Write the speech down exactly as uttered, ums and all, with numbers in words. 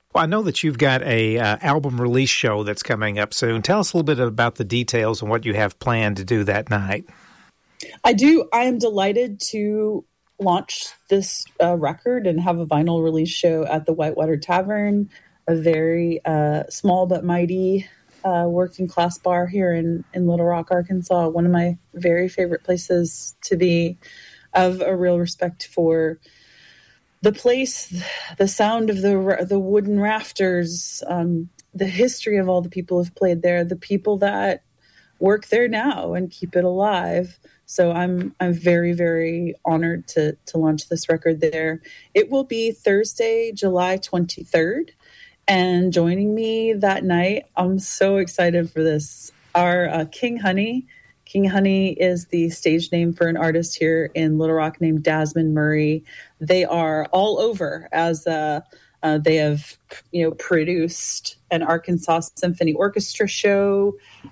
Well, I know that you've got a uh, album release show that's coming up soon. Tell us a little bit about the details and what you have planned to do that night. I do. I am delighted to launch this uh, record and have a vinyl release show at the Whitewater Tavern, a very uh, small but mighty uh, working class bar here in, in Little Rock, Arkansas. One of my very favorite places to be. I have a real respect for the place, the sound of the the wooden rafters, um, the history of all the people who've played there, the people that work there now and keep it alive. So I'm I'm very, very honored to to launch this record there. It will be Thursday, July twenty-third. And joining me that night, I'm so excited for this, are uh, King Honey. King Honey is the stage name for an artist here in Little Rock named Dasmond Murray. They are all over as uh, uh, they have, you know, produced an Arkansas Symphony Orchestra show.